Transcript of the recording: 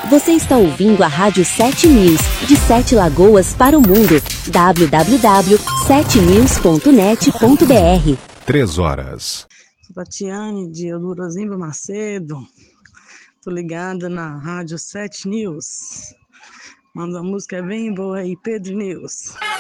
Você está ouvindo a Rádio 7 News, de 7 Lagoas para o mundo. www.7news.net.br 3 horas. Tatiane de Eudorozimba Macedo. Tô ligada na Rádio 7 News. Manda uma música bem boa aí, Pedro News.